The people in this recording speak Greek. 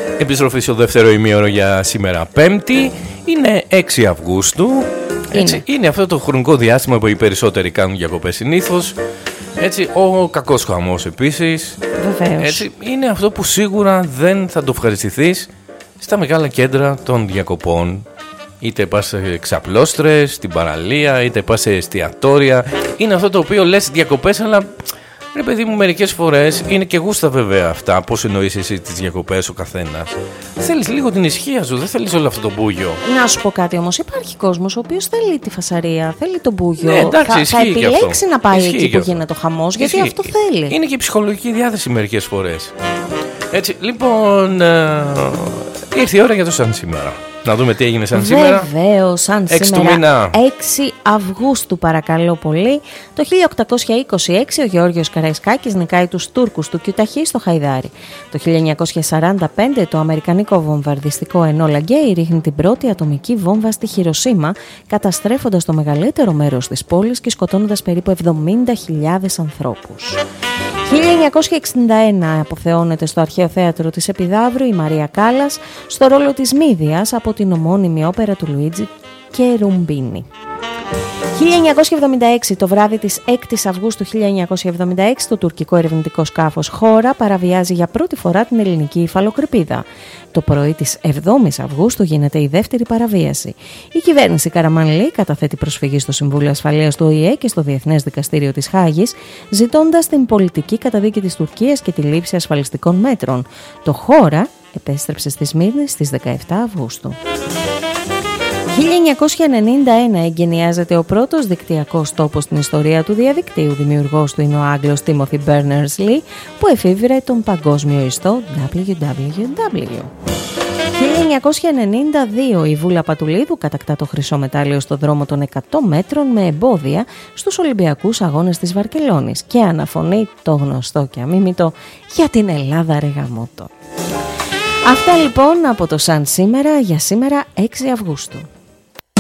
Επιστροφή στο δεύτερο ημίωρο για σήμερα Πέμπτη. Είναι 6 Αυγούστου. Έτσι, είναι αυτό το χρονικό διάστημα που οι περισσότεροι κάνουν διακοπές συνήθως. Έτσι, ο κακός χαμός επίσης. Βεβαίως. Έτσι, είναι αυτό που σίγουρα δεν θα το ευχαριστηθείς στα μεγάλα κέντρα των διακοπών. Είτε πας σε ξαπλώστρες, στην παραλία, είτε πας σε εστιατόρια. Είναι αυτό το οποίο λες διακοπές, αλλά ρε παιδί μου, μερικές φορές είναι και γούστα βέβαια αυτά. Πώς εννοείς εσύ τις διακοπές ο καθένας. Θέλεις λίγο την ισχύα σου, δεν θέλεις όλο αυτό το μπούγιο. Να σου πω κάτι όμως, υπάρχει κόσμος ο οποίος θέλει τη φασαρία, θέλει τον μπούγιο. Ναι, εντάξει, θα επιλέξει να πάει εκεί που γίνεται ο χαμός, γιατί αυτό θέλει. Είναι και η ψυχολογική διάθεση μερικές φορές. Έτσι, λοιπόν, ήρθε η ώρα για το σαν σήμερα. Να δούμε τι έγινε σαν σήμερα. Βεβαίως, σαν 6 σήμερα. του μήνα. 6 Αυγούστου, παρακαλώ πολύ. Το 1826 ο Γεώργιος Καραϊσκάκης νικάει τους Τούρκους του Κιουταχή στο Χαϊδάρι. Το 1945 το αμερικανικό βομβαρδιστικό Ενόλα Γκέι ρίχνει την πρώτη ατομική βόμβα στη Χιροσίμα, καταστρέφοντας το μεγαλύτερο μέρος της πόλης και σκοτώνοντας περίπου 70.000 ανθρώπους. 1961 αποθεώνεται στο Αρχαίο Θέατρο της Επιδαύρου η Μαρία Κάλλας στο ρόλο της Μύδιας από την ομώνυμη όπερα του Λουίτζι Κερουμπίνη. 1976, το βράδυ της 6ης Αυγούστου 1976, το τουρκικό ερευνητικό σκάφος Χώρα παραβιάζει για πρώτη φορά την ελληνική υφαλοκρηπίδα. Το πρωί της 7ης Αυγούστου γίνεται η δεύτερη παραβίαση. Η κυβέρνηση Καραμανλή καταθέτει προσφυγή στο Συμβούλιο Ασφαλείας του ΟΗΕ και στο Διεθνές Δικαστήριο της Χάγης, ζητώντας την πολιτική καταδίκη της Τουρκίας και τη λήψη ασφαλιστικών μέτρων. Το Χώρα επέστρεψε στη Σμύρνη στις 17 Αυγούστου. 1991 εγκαινιάζεται ο πρώτος δικτυακός τόπος στην ιστορία του διαδικτύου. Δημιουργός του είναι ο Άγγλος Timothy Berners-Lee, που εφήβρε τον παγκόσμιο ιστό www. 1992 η Βούλα Πατουλίδου κατακτά το χρυσό μετάλλιο στο δρόμο των 100 μέτρων με εμπόδια στους Ολυμπιακούς Αγώνες της Βαρκελόνης και αναφωνεί το γνωστό και αμίμητο «Για την Ελλάδα ρε γαμώτο». Αυτά λοιπόν από το σαν σήμερα για σήμερα 6 Αυγούστου.